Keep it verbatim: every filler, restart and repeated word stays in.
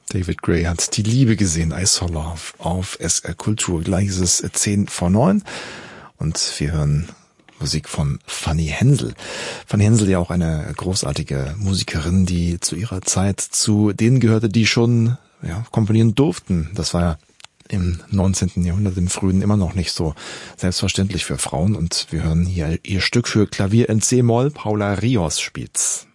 David Gray hat die Liebe gesehen, I Saw Love auf S R Kultur. Gleich ist es zehn vor neun und wir hören Musik von Fanny Hensel. Fanny Hensel ja auch eine großartige Musikerin, die zu ihrer Zeit zu denen gehörte, die schon ja, komponieren durften. Das war ja im neunzehnten Jahrhundert, im frühen, immer noch nicht so selbstverständlich für Frauen. Und wir hören hier ihr Stück für Klavier in C-Moll. Paula Rios spielt's.